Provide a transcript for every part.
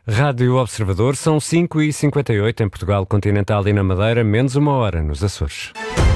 Rádio Observador, são 5h58 em Portugal Continental e na Madeira, menos 1 hora nos Açores.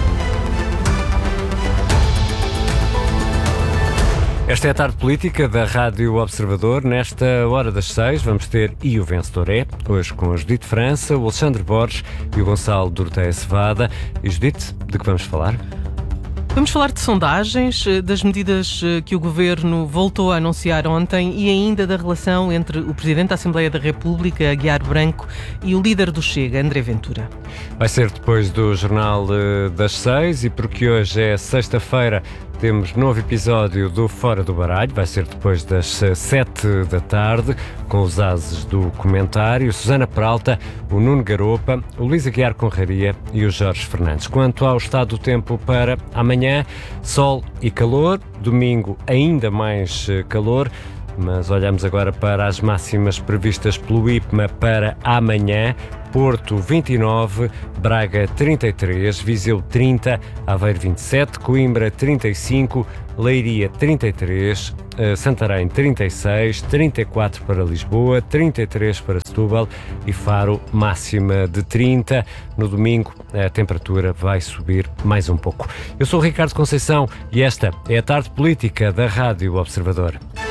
Esta é a tarde política da Rádio Observador. Nesta hora das 6 vamos ter E o Vencedor é, hoje com a Judite França, o Alexandre Borges e o Gonçalo Doroteia Cevada. E Judite, de que vamos falar? Vamos falar de sondagens, das medidas que o Governo voltou a anunciar ontem e ainda da relação entre o Presidente da Assembleia da República, Aguiar Branco, e o líder do Chega, André Ventura. Vai ser depois do Jornal das 6 e porque hoje é sexta-feira, temos novo episódio do Fora do Baralho, vai ser depois das 7 da tarde, com os ases do comentário, Susana Peralta, o Nuno Garopa, o Luís Aguiar Conraria e o Jorge Fernandes. Quanto ao estado do tempo para amanhã, sol e calor, domingo ainda mais calor, mas olhamos agora para as máximas previstas pelo IPMA para amanhã. Porto 29, Braga 33, Viseu 30, Aveiro 27, Coimbra 35, Leiria 33, Santarém 36, 34 para Lisboa, 33 para Setúbal e Faro máxima de 30. No domingo a temperatura vai subir mais um pouco. Eu sou o Ricardo Conceição e esta é a tarde política da Rádio Observador.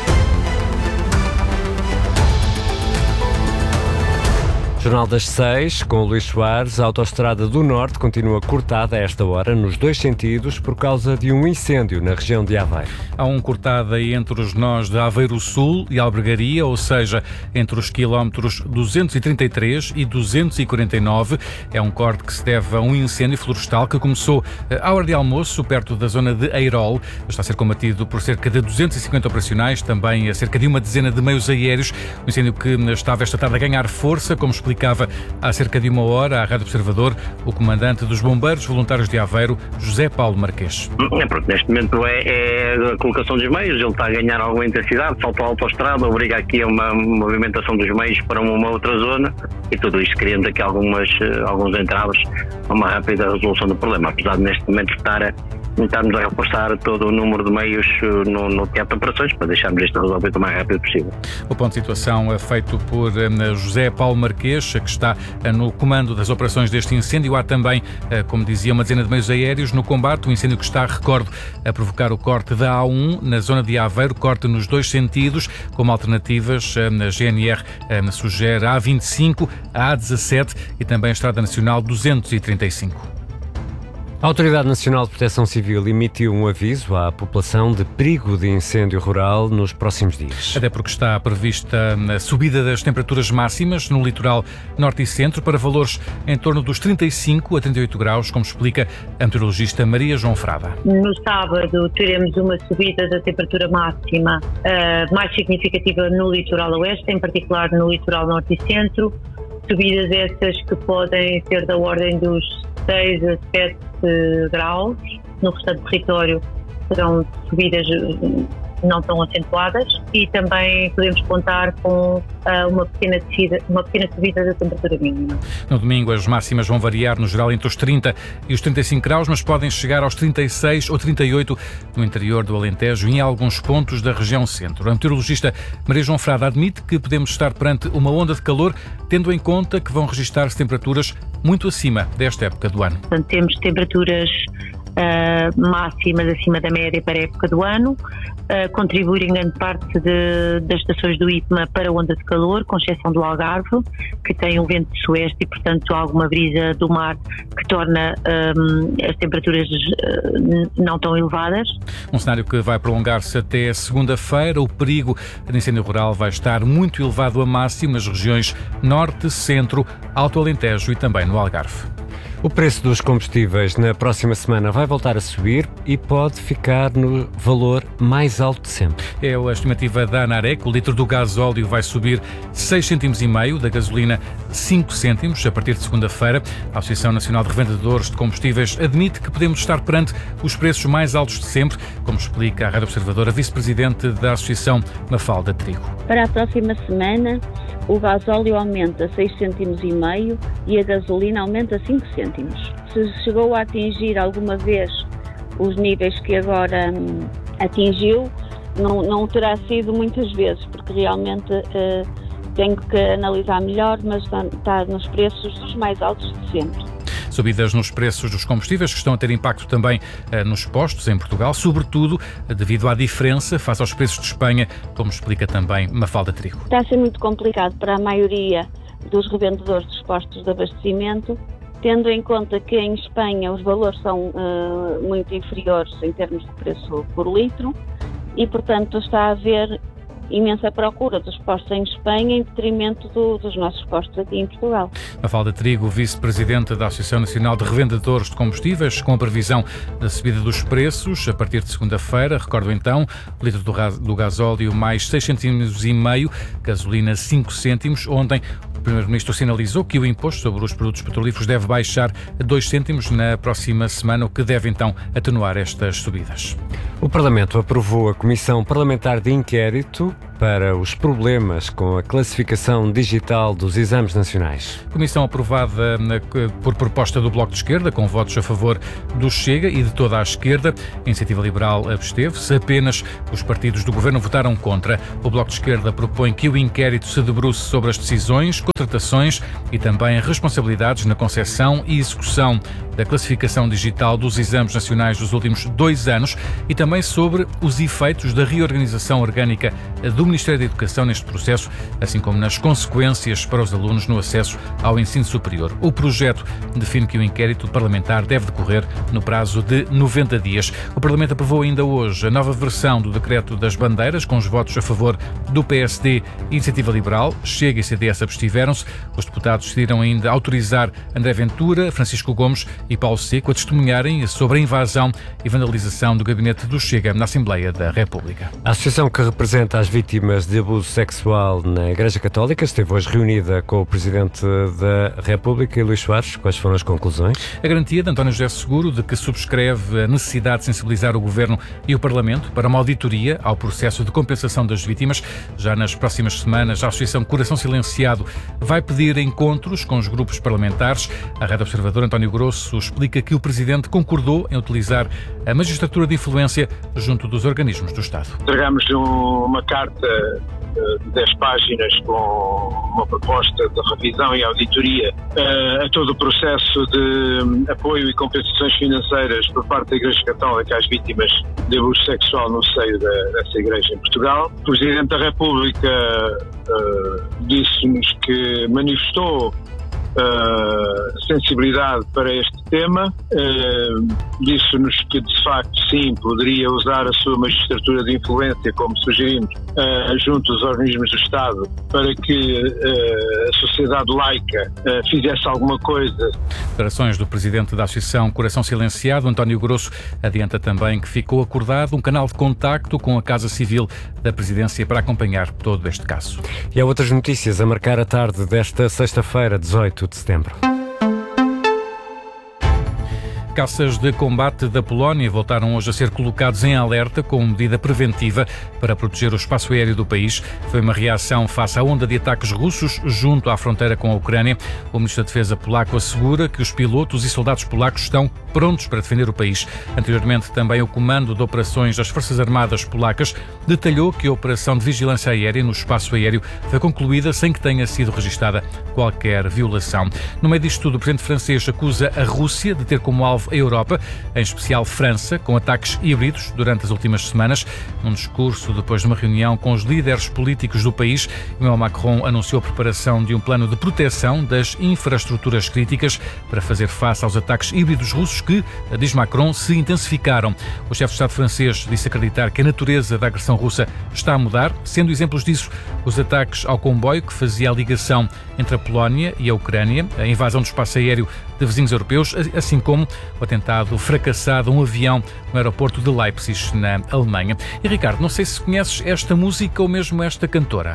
Jornal das 6, com o Luís Soares. A Autostrada do Norte continua cortada a esta hora, nos dois sentidos, por causa de um incêndio na região de Aveiro. Há um cortado entre os nós de Aveiro Sul e Albergaria, ou seja, entre os quilómetros 233 e 249. É um corte que se deve a um incêndio florestal que começou à hora de almoço, perto da zona de Eirol. Está a ser combatido por cerca de 250 operacionais, também a cerca de uma dezena de meios aéreos. Um incêndio que estava esta tarde a ganhar força, como explicava há cerca de 1 hora à Rádio Observador o comandante dos Bombeiros Voluntários de Aveiro, José Paulo Marques. Porque neste momento é a colocação dos meios, ele está a ganhar alguma intensidade, falta a autoestrada, obriga aqui a uma movimentação dos meios para uma outra zona e tudo isto criando aqui alguns entraves a uma rápida resolução do problema, apesar de neste momento estarmos a reforçar todo o número de meios no teatro de operações para deixarmos isto resolvido o mais rápido possível. O ponto de situação é feito por José Paulo Marques, que está no comando das operações deste incêndio. Há também, como dizia, uma dezena de meios aéreos no combate. O incêndio que está, recordo, a provocar o corte da A1 na zona de Aveiro, corte nos dois sentidos, como alternativas. A GNR sugere a A25, a A17 e também a Estrada Nacional 235. A Autoridade Nacional de Proteção Civil emitiu um aviso à população de perigo de incêndio rural nos próximos dias. Até porque está prevista a subida das temperaturas máximas no litoral norte e centro para valores em torno dos 35 a 38 graus, como explica a meteorologista Maria João Frada. No sábado teremos uma subida da temperatura máxima mais significativa no litoral oeste, em particular no litoral norte e centro. Subidas essas que podem ser da ordem dos 6 a 7 graus. No restante do território serão subidas não tão acentuadas e também podemos contar com uma pequena subida da temperatura mínima. No domingo as máximas vão variar no geral entre os 30 e os 35 graus, mas podem chegar aos 36 ou 38 no interior do Alentejo e em alguns pontos da região centro. A meteorologista Maria João Frada admite que podemos estar perante uma onda de calor, tendo em conta que vão registrar-se temperaturas muito acima desta época do ano. Portanto, temos temperaturas máximas acima da média para a época do ano, contribuir em grande parte das estações do IPMA para a onda de calor, com exceção do Algarve, que tem um vento de sueste e, portanto, há alguma brisa do mar que torna as temperaturas não tão elevadas. Um cenário que vai prolongar-se até segunda-feira. O perigo de incêndio rural vai estar muito elevado a máximo nas regiões norte, centro, Alto Alentejo e também no Algarve. O preço dos combustíveis na próxima semana vai voltar a subir e pode ficar no valor mais alto de sempre. É a estimativa da ANAREC. O litro do gasóleo vai subir 6,5 cêntimos, da gasolina 5 cêntimos a partir de segunda-feira. A Associação Nacional de Revendedores de Combustíveis admite que podemos estar perante os preços mais altos de sempre, como explica a Rádio Observador a vice-presidente da Associação, Mafalda Trigo. Para a próxima semana, o gasóleo aumenta 6,5 cêntimos e a gasolina aumenta 5 cêntimos. Se chegou a atingir alguma vez os níveis que agora atingiu, não terá sido muitas vezes, porque realmente tenho que analisar melhor, mas está nos preços dos mais altos de sempre. Subidas nos preços dos combustíveis que estão a ter impacto também nos postos em Portugal, sobretudo devido à diferença face aos preços de Espanha, como explica também Mafalda Trigo. Está a ser muito complicado para a maioria dos revendedores dos postos de abastecimento, tendo em conta que em Espanha os valores são muito inferiores em termos de preço por litro e, portanto, está a haver imensa procura dos postos em Espanha em detrimento dos nossos postos aqui em Portugal. Mafalda Trigo, vice-presidente da Associação Nacional de Revendedores de Combustíveis, com a previsão da subida dos preços a partir de segunda-feira. Recordo então, litro do gasóleo mais 6,5 cêntimos, gasolina 5 cêntimos. Ontem o Primeiro-Ministro sinalizou que o imposto sobre os produtos petrolíferos deve baixar a 2 cêntimos na próxima semana, o que deve então atenuar estas subidas. O Parlamento aprovou a Comissão Parlamentar de Inquérito para os problemas com a classificação digital dos exames nacionais. Comissão aprovada por proposta do Bloco de Esquerda, com votos a favor do Chega e de toda a esquerda. A Iniciativa Liberal absteve-se. Apenas os partidos do Governo votaram contra. O Bloco de Esquerda propõe que o inquérito se debruce sobre as decisões, contratações e também responsabilidades na concepção e execução da classificação digital dos exames nacionais dos últimos 2 anos e também sobre os efeitos da reorganização orgânica do Ministério da Educação neste processo, assim como nas consequências para os alunos no acesso ao ensino superior. O projeto define que o inquérito parlamentar deve decorrer no prazo de 90 dias. O Parlamento aprovou ainda hoje a nova versão do Decreto das Bandeiras, com os votos a favor do PSD e Iniciativa Liberal. Chega e CDS abstiveram-se. Os deputados decidiram ainda autorizar André Ventura, Francisco Gomes e Paulo Seco a testemunharem sobre a invasão e vandalização do gabinete do Chega na Assembleia da República. A associação que representa as vítimas de abuso sexual na Igreja Católica esteve hoje reunida com o Presidente da República, Luís Soares. Quais foram as conclusões? A garantia de António José Seguro de que subscreve a necessidade de sensibilizar o Governo e o Parlamento para uma auditoria ao processo de compensação das vítimas. Já nas próximas semanas, a Associação Coração Silenciado vai pedir encontros com os grupos parlamentares. A Rádio Observador, António Grosso, explica que o Presidente concordou em utilizar a magistratura de influência junto dos organismos do Estado. Entregamos uma carta de 10 páginas com uma proposta de revisão e auditoria a todo o processo de apoio e compensações financeiras por parte da Igreja Católica às vítimas de abuso sexual no seio dessa Igreja em Portugal. O Presidente da República disse-nos que manifestou sensibilidade para este tema, disse-nos que de facto sim, poderia usar a sua magistratura de influência, como sugerimos, junto aos organismos do Estado, para que a sociedade laica fizesse alguma coisa. Declarações do Presidente da Associação Coração Silenciado, António Grosso, adianta também que ficou acordado um canal de contacto com a Casa Civil da Presidência para acompanhar todo este caso. E há outras notícias a marcar a tarde desta sexta-feira, 18 de setembro. Caças de combate da Polónia voltaram hoje a ser colocados em alerta como medida preventiva para proteger o espaço aéreo do país. Foi uma reação face à onda de ataques russos junto à fronteira com a Ucrânia. O Ministro da Defesa polaco assegura que os pilotos e soldados polacos estão prontos para defender o país. Anteriormente, também o Comando de Operações das Forças Armadas Polacas detalhou que a operação de vigilância aérea no espaço aéreo foi concluída sem que tenha sido registada qualquer violação. No meio disto tudo, o presidente francês acusa a Rússia de ter como alvo a Europa, em especial França, com ataques híbridos durante as últimas semanas. Num discurso depois de uma reunião com os líderes políticos do país, Emmanuel Macron anunciou a preparação de um plano de proteção das infraestruturas críticas para fazer face aos ataques híbridos russos que, diz Macron, se intensificaram. O chefe de Estado francês disse acreditar que a natureza da agressão russa está a mudar, sendo exemplos disso os ataques ao comboio que fazia a ligação entre a Polónia e a Ucrânia, a invasão do espaço aéreo de vizinhos europeus, assim como o atentado fracassado a um avião no aeroporto de Leipzig, na Alemanha. E Ricardo, não sei se conheces esta música ou mesmo esta cantora.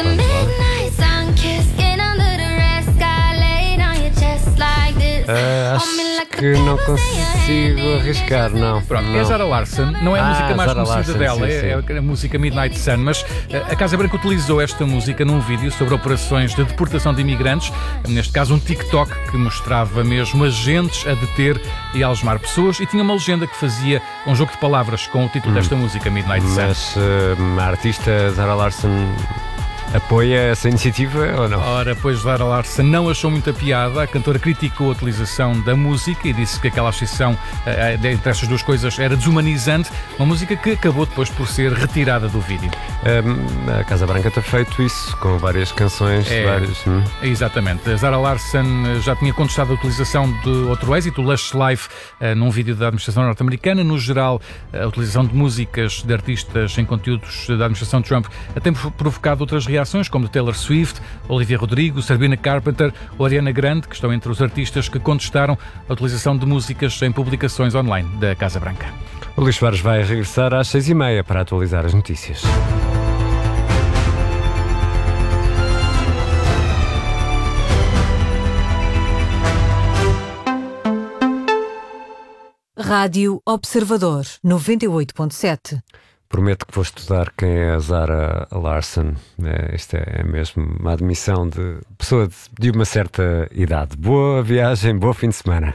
Acho que não consigo arriscar, não. Pronto, não. É Zara Larsson, não é a música mais Zara conhecida Larsson, dela, sim. é a música Midnight Sun, mas a Casa Branca utilizou esta música num vídeo sobre operações de deportação de imigrantes, neste caso um TikTok que mostrava mesmo agentes a deter e a algemar pessoas, e tinha uma legenda que fazia um jogo de palavras com o título desta música, Midnight Sun. Mas a artista Zara Larsson Apoia essa iniciativa ou não? Ora, pois Zara Larsson não achou muita piada. A cantora criticou a utilização da música e disse que aquela associação entre estas duas coisas era desumanizante. Uma música que acabou depois por ser retirada do vídeo. A Casa Branca tem feito isso com várias canções. Exatamente. A Zara Larsson já tinha contestado a utilização de outro êxito, Lush Life, num vídeo da administração norte-americana. No geral, a utilização de músicas de artistas em conteúdos da administração Trump tem provocado outras reações, como de Taylor Swift, Olivia Rodrigo, Sabrina Carpenter ou Ariana Grande, que estão entre os artistas que contestaram a utilização de músicas em publicações online da Casa Branca. O Luís Soares vai regressar às 6h30 para atualizar as notícias. Rádio Observador 98.7. Prometo que vou estudar quem é a Zara Larsson. Isto é mesmo uma admissão de pessoa de uma certa idade. Boa viagem, bom fim de semana.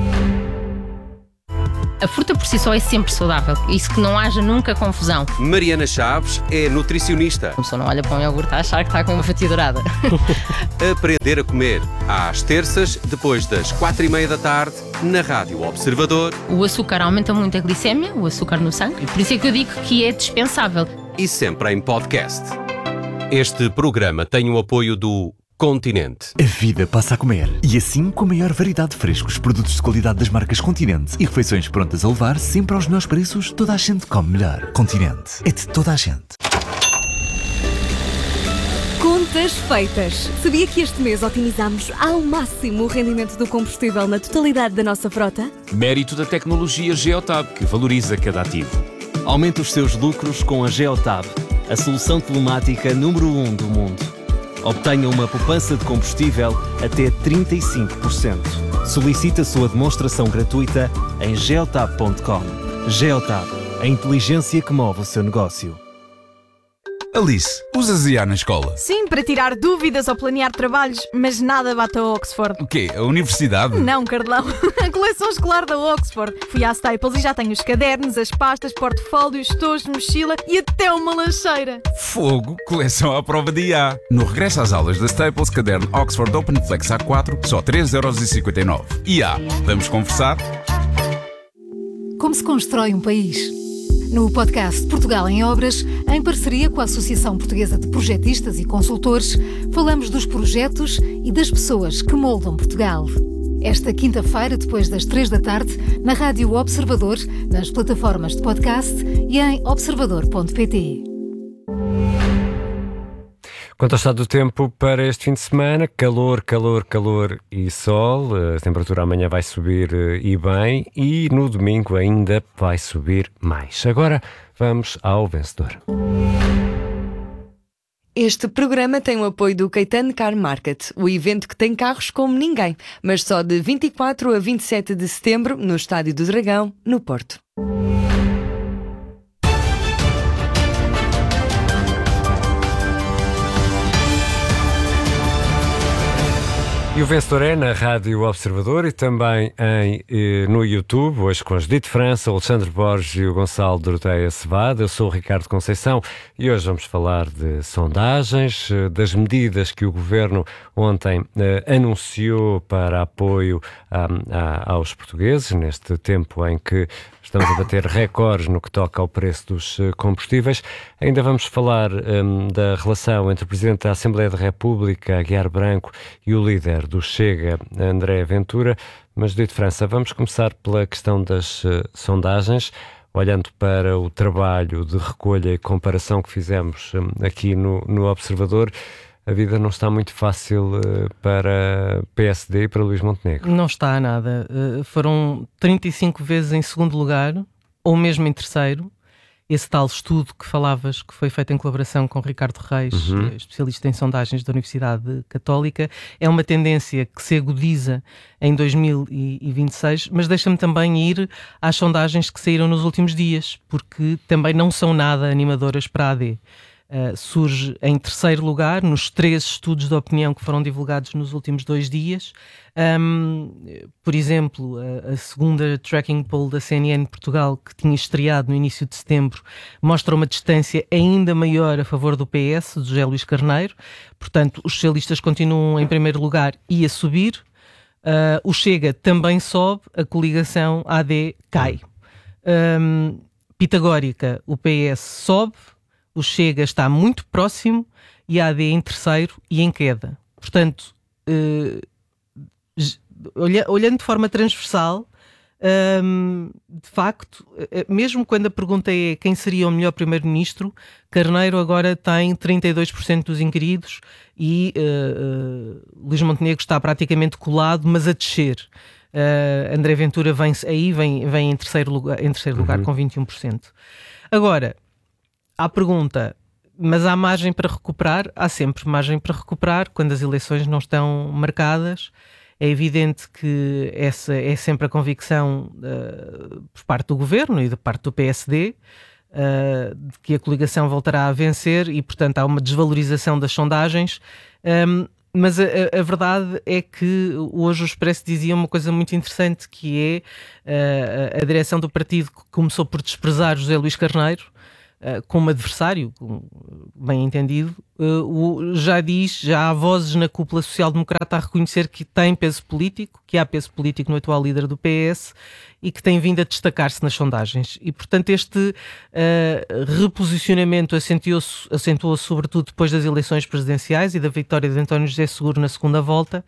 A fruta por si só é sempre saudável. Isso que não haja nunca confusão. Mariana Chaves é nutricionista. A pessoa não olha para um iogurte a achar que está com uma fatia dourada. Aprender a comer. Às terças, depois das 4h30 da tarde, na Rádio Observador. O açúcar aumenta muito a glicémia, o açúcar no sangue. Por isso é que eu digo que é dispensável. E sempre em podcast. Este programa tem o apoio do Continente. A vida passa a comer. E assim, com a maior variedade de frescos, produtos de qualidade das marcas Continente e refeições prontas a levar, sempre aos melhores preços, toda a gente come melhor. Continente. É de toda a gente. Contas feitas. Sabia que este mês otimizamos ao máximo o rendimento do combustível na totalidade da nossa frota? Mérito da tecnologia Geotab, que valoriza cada ativo. Aumente os seus lucros com a Geotab, a solução telemática número 1 do mundo. Obtenha uma poupança de combustível até 35%. Solicite a sua demonstração gratuita em geotab.com. Geotab, a inteligência que move o seu negócio. Alice, usas IA na escola? Sim, para tirar dúvidas ou planear trabalhos, mas nada bate a Oxford. O quê? A universidade? Não, Carlão. A coleção escolar da Oxford. Fui à Staples e já tenho os cadernos, as pastas, portfólios, estojos, mochila e até uma lancheira. Fogo, coleção à prova de IA. No regresso às aulas da Staples, caderno Oxford Open Flex A4, só 3,59€. IA, vamos conversar? Como se constrói um país? No podcast Portugal em Obras, em parceria com a Associação Portuguesa de Projetistas e Consultores, falamos dos projetos e das pessoas que moldam Portugal. Esta quinta-feira, depois das 3 da tarde, na Rádio Observador, nas plataformas de podcast e em observador.pt. Quanto ao estado do tempo para este fim de semana, calor, calor, calor e sol. A temperatura amanhã vai subir e bem, e no domingo ainda vai subir mais. Agora vamos ao vencedor. Este programa tem o apoio do Caetano Car Market, o evento que tem carros como ninguém, mas só de 24 a 27 de setembro no Estádio do Dragão, no Porto. E o vencedor é na Rádio Observador e também no YouTube, hoje com a Judite França, o Alexandre Borges e o Gonçalo Doroteia Cevada. Eu sou o Ricardo Conceição e hoje vamos falar de sondagens, das medidas que o Governo ontem anunciou para apoio aos portugueses, neste tempo em que estamos a bater recordes no que toca ao preço dos combustíveis. Ainda vamos falar da relação entre o Presidente da Assembleia da República, Aguiar Branco, e o líder do Chega, André Ventura. Mas, de França, vamos começar pela questão das sondagens, olhando para o trabalho de recolha e comparação que fizemos aqui no Observador. A vida não está muito fácil para PSD e para Luís Montenegro. Não está nada. Foram 35 vezes em segundo lugar, ou mesmo em terceiro. Esse tal estudo que falavas, que foi feito em colaboração com Ricardo Reis, especialista em sondagens da Universidade Católica, é uma tendência que se agudiza em 2026, mas deixa-me também ir às sondagens que saíram nos últimos dias, porque também não são nada animadoras para a AD. surge em terceiro lugar nos 3 estudos de opinião que foram divulgados nos últimos 2 dias. Por exemplo, a segunda tracking poll da CNN Portugal, que tinha estreado no início de setembro, mostra uma distância ainda maior a favor do PS, do José Luís Carneiro. Portanto, os socialistas continuam em primeiro lugar e a subir. O Chega também sobe, a coligação AD cai. Pitagórica, o PS sobe, o Chega está muito próximo e a AD em terceiro e em queda. Portanto, olhando de forma transversal, de facto, mesmo quando a pergunta é quem seria o melhor primeiro-ministro, Carneiro agora tem 32% dos inquiridos e Luís Montenegro está praticamente colado, mas a descer. André Ventura vem em terceiro lugar com 21%. Agora, à pergunta, mas há margem para recuperar? Há sempre margem para recuperar quando as eleições não estão marcadas. É evidente que essa é sempre a convicção por parte do Governo e da parte do PSD, de que a coligação voltará a vencer e, portanto, há uma desvalorização das sondagens. Mas a verdade é que hoje o Expresso dizia uma coisa muito interessante, que é a direção do partido que começou por desprezar José Luís Carneiro como adversário, bem entendido, já há vozes na cúpula social-democrata a reconhecer que tem peso político, que há peso político no atual líder do PS e que tem vindo a destacar-se nas sondagens. E, portanto, este reposicionamento acentuou-se sobretudo depois das eleições presidenciais e da vitória de António José Seguro na segunda volta.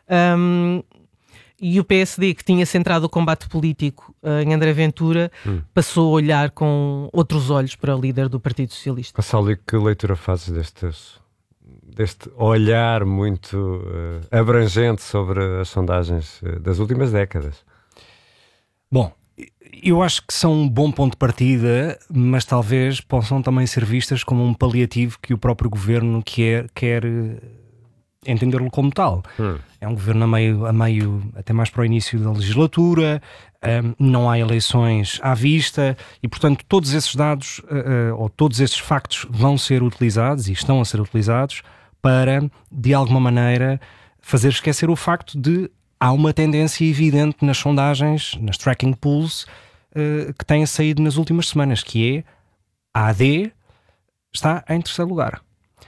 E o PSD, que tinha centrado o combate político em André Ventura, passou a olhar com outros olhos para o líder do Partido Socialista. Gonçalo, e que leitura fazes deste olhar muito abrangente sobre as sondagens das últimas décadas? Bom, eu acho que são um bom ponto de partida, mas talvez possam também ser vistas como um paliativo que o próprio governo quer entender-lo como tal. É um governo a meio, até mais para o início da legislatura, não há eleições à vista e, portanto, todos esses dados ou todos esses factos vão ser utilizados e estão a ser utilizados para, de alguma maneira, fazer esquecer o facto de há uma tendência evidente nas sondagens, nas tracking polls, que têm saído nas últimas semanas, que é a AD está em terceiro lugar.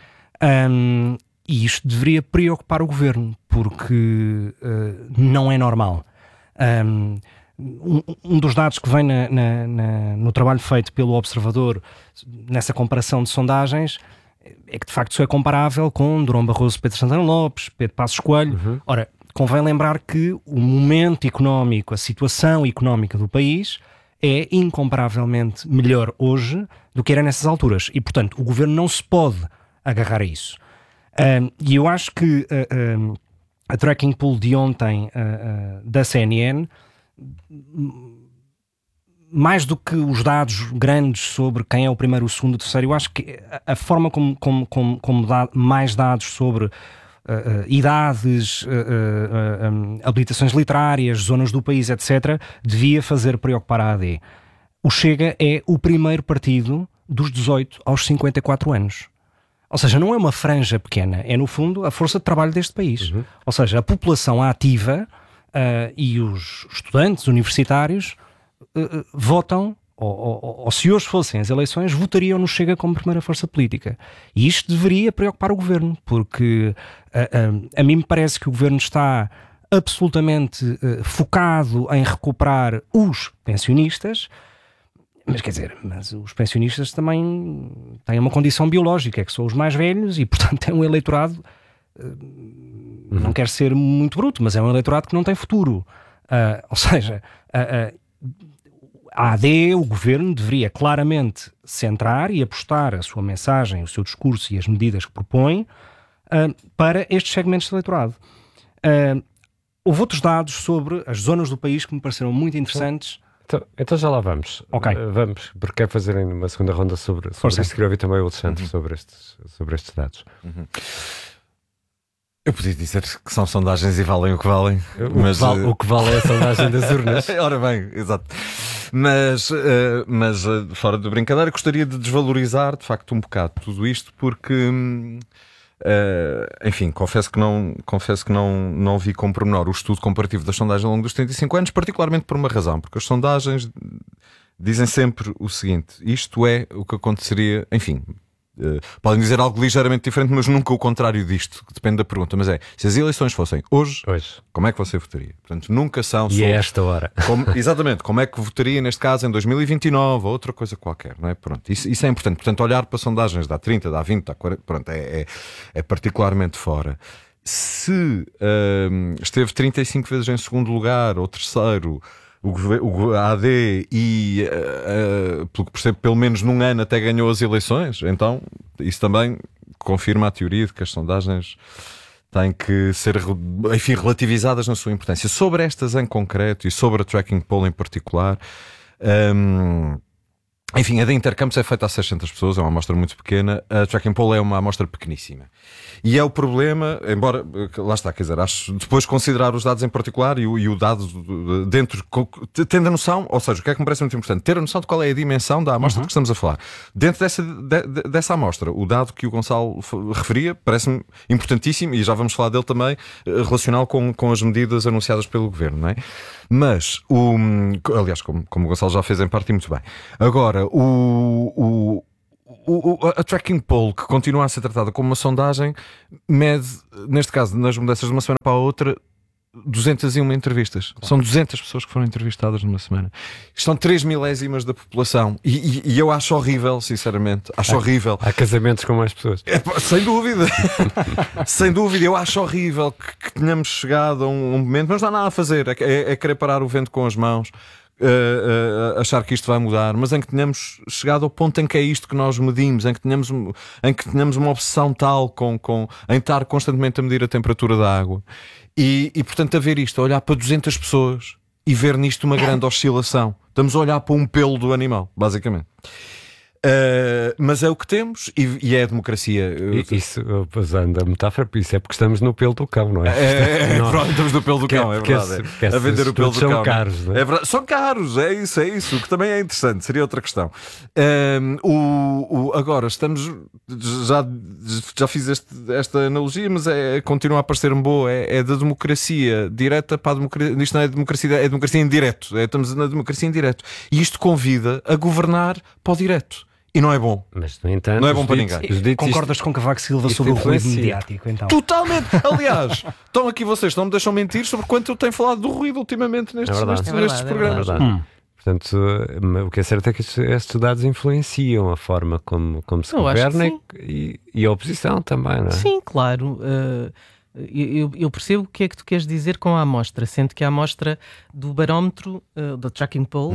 E isto deveria preocupar o governo, porque não é normal. Um dos dados que vem no trabalho feito pelo Observador, nessa comparação de sondagens, é que de facto isso é comparável com Durão Barroso, Pedro Santana Lopes, Pedro Passos Coelho. Ora, convém lembrar que o momento económico, a situação económica do país é incomparavelmente melhor hoje do que era nessas alturas. E, portanto, o governo não se pode agarrar a isso. E eu acho que a tracking poll de ontem da CNN, mais do que os dados grandes sobre quem é o primeiro, o segundo, o terceiro, eu acho que a forma como dá mais dados sobre idades, habilitações literárias, zonas do país, etc., devia fazer preocupar a AD. O Chega é o primeiro partido dos 18 aos 54 anos. Ou seja, não é uma franja pequena, é no fundo a força de trabalho deste país. Ou seja, a população ativa e os estudantes universitários votam, ou se hoje fossem as eleições, votariam no Chega como primeira força política. E isto deveria preocupar o governo, porque a mim me parece que o governo está absolutamente focado em recuperar os pensionistas. Mas quer dizer, os pensionistas também têm uma condição biológica, que são os mais velhos e, portanto, têm um eleitorado, não quer ser muito bruto, mas é um eleitorado que não tem futuro. Ou seja, a AD, o governo, deveria claramente centrar e apostar a sua mensagem, o seu discurso e as medidas que propõe para estes segmentos de eleitorado. Houve outros dados sobre as zonas do país que me pareceram muito interessantes. Então já lá vamos. Ok. Vamos, porque quero fazer ainda uma segunda ronda sobre isto. Queria ouvir também o Alexandre sobre estes dados. Eu podia dizer que são sondagens e valem o que valem. O que vale é a sondagem das urnas. Ora bem, exato. Mas fora de brincadeira, gostaria de desvalorizar de facto um bocado tudo isto, porque enfim, confesso que não vi com pormenor o estudo comparativo das sondagens ao longo dos 35 anos, particularmente por uma razão, porque as sondagens dizem sempre o seguinte: isto é o que aconteceria, enfim. Podem dizer algo ligeiramente diferente, mas nunca o contrário disto, que depende da pergunta. Mas se as eleições fossem hoje, como é que você votaria? Portanto, nunca são sobre... E é esta hora. Exatamente, como é que votaria neste caso em 2029 ou outra coisa qualquer, não é? Pronto, isso é importante. Portanto, olhar para sondagens de há 30, de há 20, de há 40, pronto, é particularmente fora. Se esteve 35 vezes em segundo lugar ou terceiro o AD e, pelo que percebo, pelo menos num ano até ganhou as eleições, então isso também confirma a teoria de que as sondagens têm que ser, enfim, relativizadas na sua importância. Sobre estas em concreto e sobre a Tracking Poll em particular, enfim, a da Intercampos é feita a 600 pessoas, é uma amostra muito pequena. A Tracking Poll é uma amostra pequeníssima. E é o problema, embora, lá está, quer dizer, acho, depois considerar os dados em particular e o dado dentro, tendo a noção, ou seja, o que é que me parece muito importante, ter a noção de qual é a dimensão da amostra que estamos a falar. Dentro dessa amostra, o dado que o Gonçalo referia parece-me importantíssimo, e já vamos falar dele também, relacional com as medidas anunciadas pelo Governo, não é? Mas, aliás, como o Gonçalo já fez em parte e muito bem. Agora, a Tracking Poll, que continua a ser tratada como uma sondagem, mede, neste caso, nas mudanças de uma semana para a outra, 201 entrevistas. São 200 pessoas que foram entrevistadas numa semana. Estão 3 milésimas da população. E eu acho horrível, sinceramente. Acho horrível. Há casamentos com mais pessoas. Sem dúvida. Sem dúvida. Eu acho horrível que tenhamos chegado a um momento, mas não há nada a fazer. É querer parar o vento com as mãos. Achar que isto vai mudar, mas em que tenhamos chegado ao ponto em que é isto que nós medimos, em que tenhamos uma obsessão tal em estar constantemente a medir a temperatura da água e portanto a ver isto, a olhar para 200 pessoas e ver nisto uma grande oscilação. Estamos a olhar para um pelo do animal, basicamente. Mas é o que temos e é a democracia. Isso, usando a metáfora, isso é porque estamos no pelo do cão, não é? Pronto, estamos no pelo do cão, é verdade. A vender o pelo do cão. São caros, não é? É verdade, são caros, é isso, que também é interessante, seria outra questão. Agora, estamos. Já fiz esta analogia, mas continua a parecer-me boa. É da democracia direta para a democracia. Isto não é democracia, é democracia em direto. Estamos na democracia em direto. E isto convida a governar para o direto. E não é bom. Mas, no entanto, não é bom para ninguém. Concordas com Cavaco Silva sobre o ruído mediático, então? Totalmente! Aliás, estão aqui vocês, não me deixam mentir sobre quanto eu tenho falado do ruído ultimamente nestes programas. Portanto, o que é certo é que estes dados influenciam a forma como se governa e a oposição também, não é? Sim, claro. Eu percebo o que é que tu queres dizer com a amostra, sendo que a amostra do barómetro, da Tracking Poll,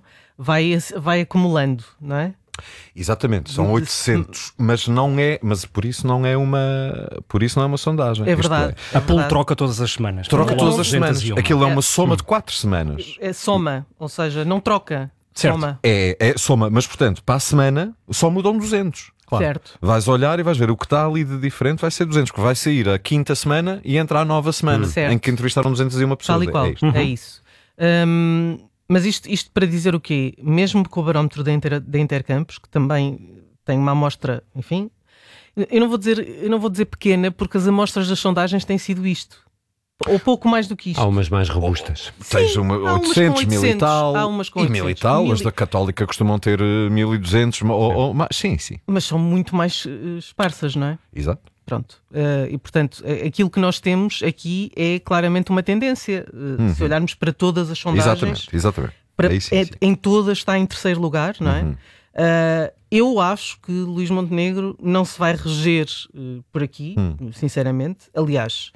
vai acumulando, não é? Exatamente, são 800, mas por isso não é uma sondagem. É verdade. A Poll troca todas as semanas. Troca todas as semanas. Aquilo é uma soma de 4 semanas. É soma, ou seja, não troca. Certo. Soma. É soma, mas portanto, para a semana só mudam 200. Claro. Certo. Vais olhar e vais ver o que está ali de diferente, vai ser 200, que vai sair a quinta semana e entra a nova semana, em que entrevistaram 201 pessoas. Tal e qual, é isso. Mas isto para dizer o quê? Mesmo com o barómetro da Intercampos, que também tem uma amostra, enfim, eu não vou dizer pequena, porque as amostras das sondagens têm sido isto. Ou pouco mais do que isto. Há umas mais robustas. Tens 800, 1000 e tal. Há umas com 800. E 1000 e tal. As da Católica costumam ter 1200. Sim. Mas são muito mais esparsas, não é? Exato. Pronto. E portanto, aquilo que nós temos aqui é claramente uma tendência. Se olharmos para todas as sondagens. Exatamente. Em todas está em terceiro lugar, não é? Eu acho que Luís Montenegro não se vai reger por aqui, sinceramente. Aliás,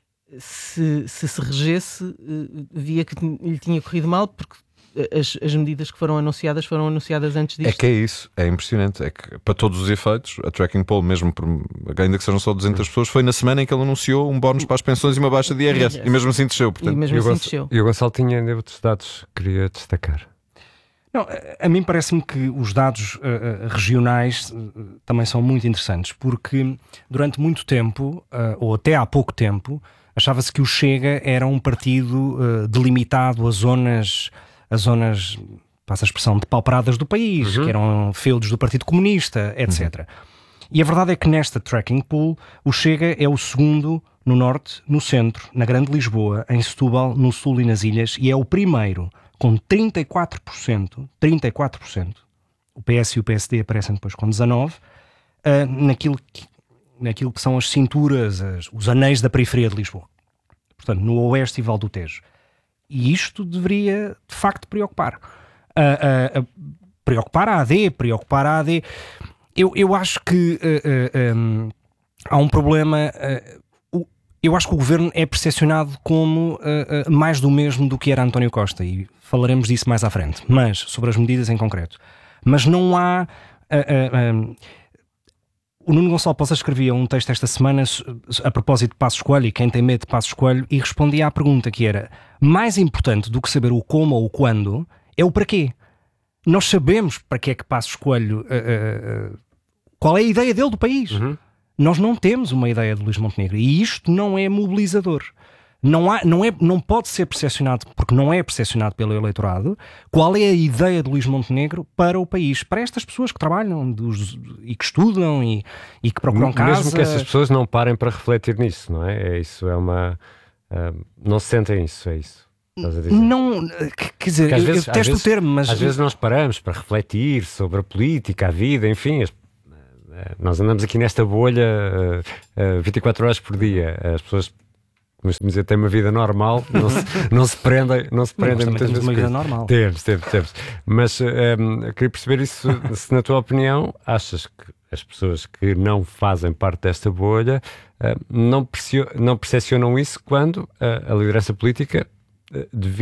se regesse, via que lhe tinha corrido mal, porque as medidas que foram anunciadas antes disto. É que é isso, é impressionante. É que, para todos os efeitos, a Tracking Poll, mesmo ainda que sejam só 200 pessoas, foi na semana em que ele anunciou um bónus para as pensões e uma baixa de IRS. E mesmo assim desceu. Portanto. E o Gonçalo tinha ainda outros dados que queria destacar. Não, a mim parece-me que os dados regionais também são muito interessantes, porque durante muito tempo, ou até há pouco tempo, achava-se que o Chega era um partido delimitado a zonas, passa a expressão, depauperadas do país, que eram feudos do Partido Comunista, etc. E a verdade é que nesta tracking pool, o Chega é o segundo no norte, no centro, na Grande Lisboa, em Setúbal, no sul e nas ilhas, e é o primeiro, com 34%, o PS e o PSD aparecem depois com 19%, naquilo que são as cinturas, os anéis da periferia de Lisboa. Portanto, no Oeste e Val do Tejo. E isto deveria, de facto, preocupar. Preocupar a AD, Eu acho que há um problema... Eu acho que o governo é percepcionado como mais do mesmo do que era António Costa, e falaremos disso mais à frente, mas sobre as medidas em concreto. Mas não há... O Nuno Gonçalo Poça escrevia um texto esta semana a propósito de Passos Coelho e quem tem medo de Passos Coelho, e respondia à pergunta que era: mais importante do que saber o como ou o quando é o para quê. Nós sabemos para que é que Passos Coelho... qual é a ideia dele do país. Nós não temos uma ideia de Luís Montenegro, e isto não é mobilizador. Não pode ser percepcionado, porque não é percepcionado pelo eleitorado, qual é a ideia de Luís Montenegro para o país, para estas pessoas que trabalham e que estudam e que procuram casa. Mesmo que essas pessoas não parem para refletir nisso, não é? Não se sentem isso, é isso. Não, quer dizer, eu detesto o termo, mas... Às vezes nós paramos para refletir sobre a política, a vida, enfim... Nós andamos aqui nesta bolha 24 horas por dia. As pessoas, como dizer, têm uma vida normal, não se prendem muitas vezes. Uma vida normal. Temos. Mas queria perceber isso, se na tua opinião achas que as pessoas que não fazem parte desta bolha não percepcionam isso quando a liderança política devia